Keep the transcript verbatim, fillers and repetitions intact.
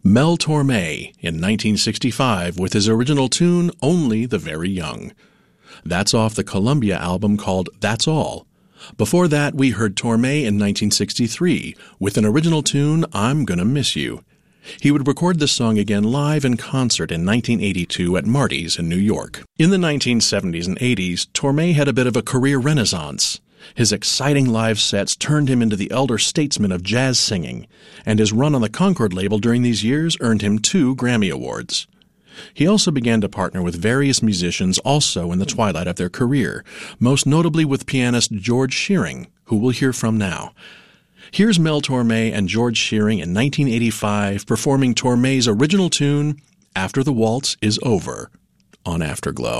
Mel Torme in nineteen sixty-five with his original tune, Only the Very Young. That's off the Columbia album called That's All. Before that, we heard Torme in nineteen sixty-three with an original tune, I'm Gonna Miss You. He would record this song again live in concert in nineteen eighty-two at Marty's in New York. In the nineteen seventies and eighties, Torme had a bit of a career renaissance. His exciting live sets turned him into the elder statesman of jazz singing, and his run on the Concord label during these years earned him two Grammy Awards. He also began to partner with various musicians also in the twilight of their career, most notably with pianist George Shearing, who we'll hear from now. Here's Mel Torme and George Shearing in nineteen eighty-five performing Torme's original tune, After the Waltz is Over, on Afterglow.